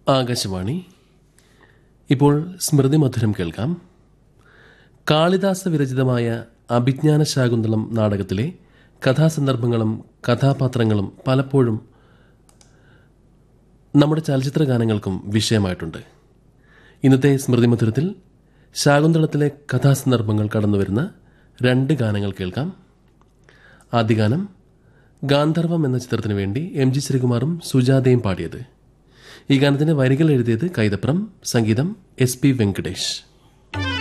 ആകാശവാണി. ഇപ്പോൾ സ്മൃതി മധുരം കേൾക്കാം. കാളിദാസ വിരചിതമായ അഭിജ്ഞാന ശാകുന്തളം നാടകത്തിലെ കഥാസന്ദർഭങ്ങളും കഥാപാത്രങ്ങളും പലപ്പോഴും നമ്മുടെ ചലച്ചിത്ര ഗാനങ്ങൾക്കും വിഷയമായിട്ടുണ്ട്. ഇന്നത്തെ സ്മൃതി മധുരത്തിൽ ശാകുന്തളത്തിലെ കഥാസന്ദർഭങ്ങൾ കടന്നുവരുന്ന 2 ഗാനങ്ങൾ കേൾക്കാം. ആദ്യ ഗാനം ഗാന്ധർവം എന്ന ചിത്രത്തിനു വേണ്ടി എം ജി ശ്രീകുമാറും സുജാതയും പാടിയത്. ഈ ഗാനത്തിന്റെ വരികൾ എഴുതിയത് കൈതപ്രം, സംഗീതം SP വെങ്കടേഷ്.